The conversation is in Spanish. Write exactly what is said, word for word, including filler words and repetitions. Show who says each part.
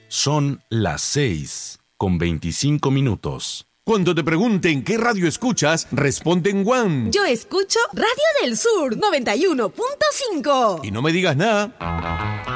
Speaker 1: Son las seis con veinticinco minutos.
Speaker 2: Cuando te pregunten qué radio escuchas, responde en Guam.
Speaker 3: Yo escucho Radio del Sur noventa y uno punto cinco.
Speaker 2: Y no me digas nada.